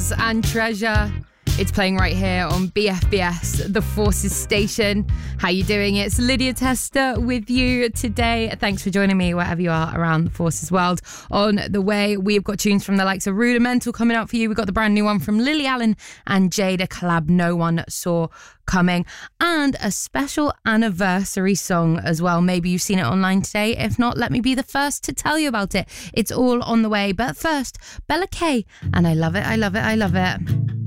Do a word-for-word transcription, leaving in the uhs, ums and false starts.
Force and Treasure. It's playing right here on B F B S, the Forces station. How you doing? It's Lydia Tester with you today. Thanks for joining me wherever you are around the Forces world. On the way, we've got tunes from the likes of Rudimental coming up for you. We've got the brand new one from Lily Allen and Jada, collab No One Saw coming, and a special anniversary song as well. Maybe you've seen it online today. If not, let me be the first to tell you about it. It's all on the way. But first, Bella K, and I love it, I love it, I love it.